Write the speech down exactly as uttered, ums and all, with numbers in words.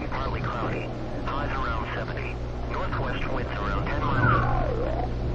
partly cloudy. Highs around seventy. Northwest winds around ten miles.